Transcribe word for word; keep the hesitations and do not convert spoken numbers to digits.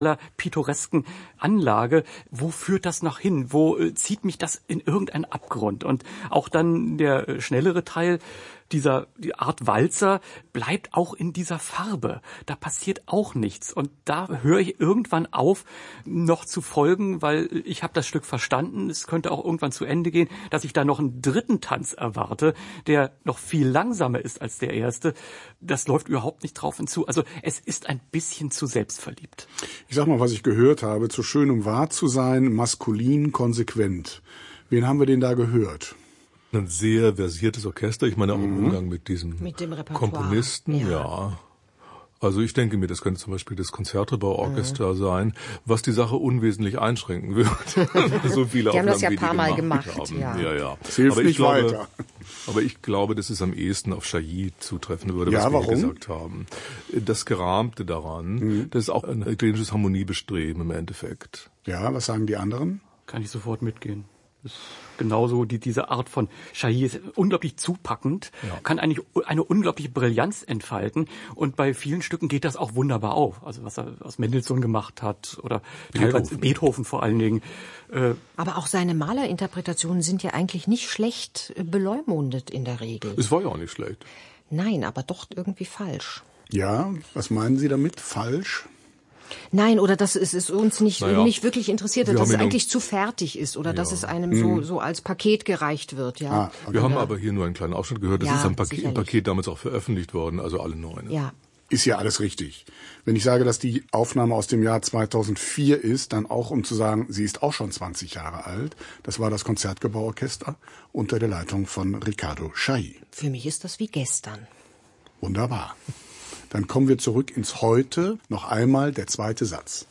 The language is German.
pittoresken Anlage. Wo führt das noch hin? Wo äh, zieht mich das in irgendeinen Abgrund? Und auch dann der äh, schnellere Teil, dieser die Art Walzer, bleibt auch in dieser Farbe. Da passiert auch nichts. Und da höre ich irgendwann auf, noch zu folgen, weil ich habe das Stück verstanden. Es könnte auch irgendwann zu Ende gehen, dass ich da noch einen dritten Tanz erwarte, der noch viel langsamer ist als der erste. Das läuft überhaupt nicht drauf hinzu. Also es ist ein bisschen zu selbstverliebt. Ich sag mal, was ich gehört habe, zu schön, um wahr zu sein, maskulin, konsequent. Wen haben wir denn da gehört? Ein sehr versiertes Orchester. Ich meine auch im Umgang mit diesem mit dem Komponisten. Ja. ja. Also ich denke mir, das könnte zum Beispiel das Konzertgebauorchester mhm. sein, was die Sache unwesentlich einschränken würde. So viele die haben Aufnahmen, das ja ein paar die Mal gemacht, gemacht. Haben. Ja. Ja, ja. Das hilft aber nicht ich glaube, weiter. Aber ich glaube, dass es am ehesten auf Chailly zutreffen würde, ja, was warum? wir gesagt haben. Das Gerahmte daran, mhm. das ist auch ein italienisches Harmoniebestreben im Endeffekt. Ja, was sagen die anderen? Kann ich sofort mitgehen. Das ist genauso, die, diese Art von Chailly ist unglaublich zupackend, ja. kann eigentlich eine unglaubliche Brillanz entfalten und bei vielen Stücken geht das auch wunderbar auf. Also was er aus Mendelssohn gemacht hat oder Beethoven, Beethoven vor allen Dingen. Äh, Aber auch seine Malerinterpretationen sind ja eigentlich nicht schlecht beleumundet in der Regel. Es war ja auch nicht schlecht. Nein, aber doch irgendwie falsch. Ja, was meinen Sie damit? Falsch? Nein, oder dass es, es uns nicht, naja, nicht wirklich interessiert hat, dass es eigentlich zu fertig ist oder ja. dass es einem so, mhm. so als Paket gereicht wird. Ja. Ah, okay. Wir haben aber hier nur einen kleinen Ausschnitt gehört. Das ja, ist ein Paket, sicherlich. Paket damals auch veröffentlicht worden, also alle neun. Ja. Ist ja alles richtig. Wenn ich sage, dass die Aufnahme aus dem Jahr zweitausendvier ist, dann auch um zu sagen, sie ist auch schon zwanzig Jahre alt. Das war das Konzertgebauorchester unter der Leitung von Riccardo Chailly. Für mich ist das wie gestern. Wunderbar. Dann kommen wir zurück ins Heute. Noch einmal der zweite Satz.